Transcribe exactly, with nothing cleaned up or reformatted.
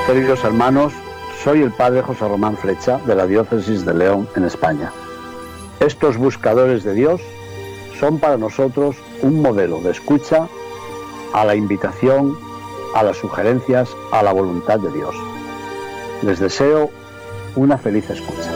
Queridos hermanos, soy el padre José Román Flecha de la Diócesis de León, en España. Estos buscadores de Dios son para nosotros un modelo de escucha a la invitación, a las sugerencias, a la voluntad de Dios. Les deseo una feliz escucha.